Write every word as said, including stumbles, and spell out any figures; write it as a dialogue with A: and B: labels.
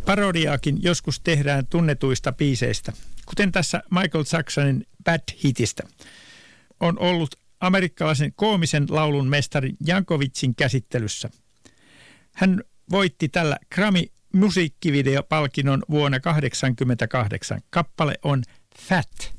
A: Parodiaakin joskus tehdään tunnetuista biiseistä, kuten tässä Michael Jacksonin Bad Hitistä. On ollut amerikkalaisen koomisen laulun mestari Jankovicin käsittelyssä. Hän voitti tällä Grammy-musiikkivideopalkinnon vuonna tuhatyhdeksänsataakahdeksankymmentäkahdeksan. Kappale on Fat.